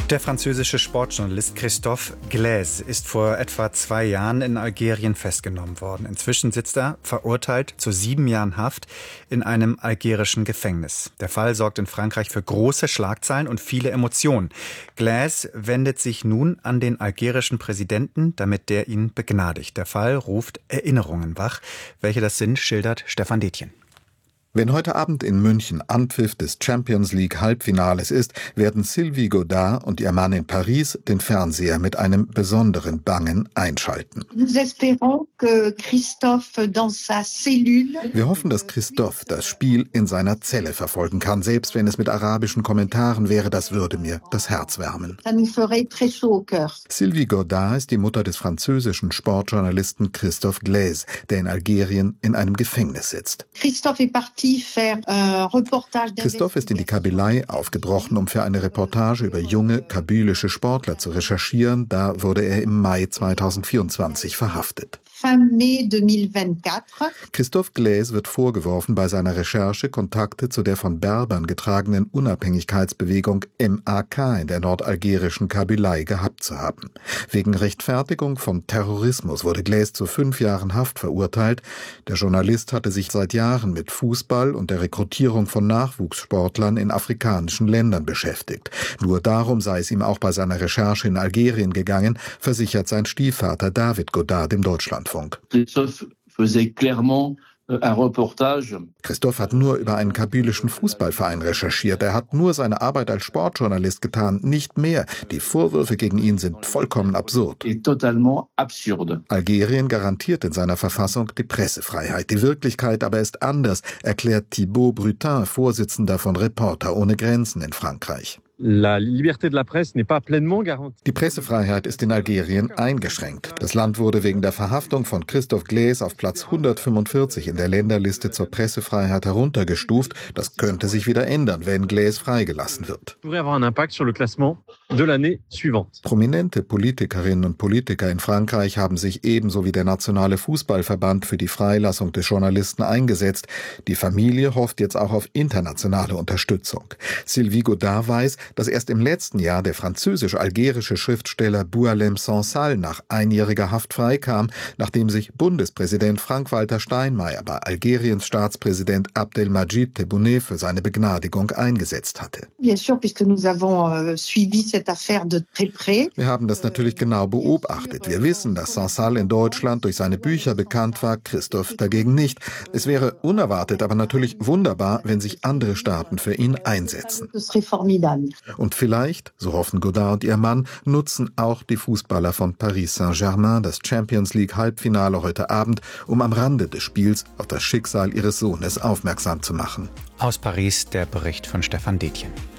Der französische Sportjournalist Christophe Glaise ist vor etwa 2 Jahren in Algerien festgenommen worden. Inzwischen sitzt er, verurteilt zu 7 Jahren Haft, in einem algerischen Gefängnis. Der Fall sorgt in Frankreich für große Schlagzeilen und viele Emotionen. Glaise wendet sich nun an den algerischen Präsidenten, damit der ihn begnadigt. Der Fall ruft Erinnerungen wach. Welche das sind, schildert Stefan Detjen. Wenn heute Abend in München Anpfiff des Champions League Halbfinales ist, werden Sylvie Godard und ihr Mann in Paris den Fernseher mit einem besonderen Bangen einschalten. Wir hoffen, dass Christophe das Spiel in seiner Zelle verfolgen kann, selbst wenn es mit arabischen Kommentaren wäre, das würde mir das Herz wärmen. Sylvie Godard ist die Mutter des französischen Sportjournalisten Christophe Glaise, der in Algerien in einem Gefängnis sitzt. Christophe ist in die Kabylei aufgebrochen, um für eine Reportage über junge kabylische Sportler zu recherchieren. Da wurde er im Mai 2024 verhaftet. Christophe Glaise wird vorgeworfen, bei seiner Recherche Kontakte zu der von Berbern getragenen Unabhängigkeitsbewegung MAK in der nordalgerischen Kabylei gehabt zu haben. Wegen Rechtfertigung von Terrorismus wurde Glaise zu 5 Jahren Haft verurteilt. Der Journalist hatte sich seit Jahren mit Fußball und der Rekrutierung von Nachwuchssportlern in afrikanischen Ländern beschäftigt. Nur darum sei es ihm auch bei seiner Recherche in Algerien gegangen, versichert sein Stiefvater David Godard dem Deutschlandfunk. Christophe hat nur über einen kabylischen Fußballverein recherchiert. Er hat nur seine Arbeit als Sportjournalist getan, nicht mehr. Die Vorwürfe gegen ihn sind vollkommen absurd. Algerien garantiert in seiner Verfassung die Pressefreiheit. Die Wirklichkeit aber ist anders, erklärt Thibaut Brutin, Vorsitzender von Reporter ohne Grenzen in Frankreich. Die Pressefreiheit ist in Algerien eingeschränkt. Das Land wurde wegen der Verhaftung von Christophe Glaise auf Platz 145 in der Länderliste zur Pressefreiheit heruntergestuft. Das könnte sich wieder ändern, wenn Glaise freigelassen wird. Prominente Politikerinnen und Politiker in Frankreich haben sich ebenso wie der Nationale Fußballverband für die Freilassung des Journalisten eingesetzt. Die Familie hofft jetzt auch auf internationale Unterstützung. Sylvie Godard weiß, dass erst im letzten Jahr der französisch-algerische Schriftsteller Boualem Sansal nach einjähriger Haft freikam, nachdem sich Bundespräsident Frank-Walter Steinmeier bei Algeriens Staatspräsident Abdelmadjid Tebboune für seine Begnadigung eingesetzt hatte. Wir haben das natürlich genau beobachtet. Wir wissen, dass Sansal in Deutschland durch seine Bücher bekannt war, Christophe dagegen nicht. Es wäre unerwartet, aber natürlich wunderbar, wenn sich andere Staaten für ihn einsetzen. Und vielleicht, so hoffen Godard und ihr Mann, nutzen auch die Fußballer von Paris Saint-Germain das Champions League Halbfinale heute Abend, um am Rande des Spiels auf das Schicksal ihres Sohnes aufmerksam zu machen. Aus Paris der Bericht von Stefan Detjen.